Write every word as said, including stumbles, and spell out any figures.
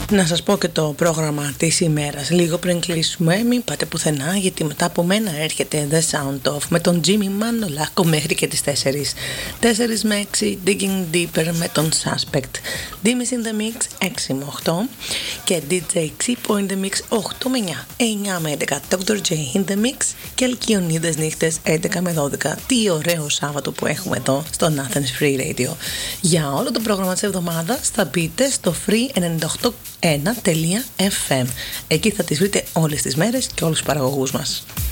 Να σας πω και το πρόγραμμα της ημέρας λίγο πριν κλείσουμε. Μην πάτε πουθενά, γιατί μετά από μένα έρχεται The Sound Off με τον Jimmy Manolacco μέχρι και τις τέσσερις. τέσσερις με έξι Digging Deeper με τον Suspect. Dimis in the Mix έξι με οκτώ και ντι τζέι Xipo in the Mix οκτώ με εννιά. εννιά με έντεκα Doctor J in the Mix και Αλκιονίδες νύχτες έντεκα με δώδεκα. Τι ωραίο Σάββατο που έχουμε εδώ στο Athens Free Radio. Για όλο το πρόγραμμα της εβδομάδας θα μπείτε στο free ενενήντα οκτώ ένα τελεία εφ εμ. Εκεί θα τις βρείτε όλες τις μέρες και όλους τους παραγωγούς μας.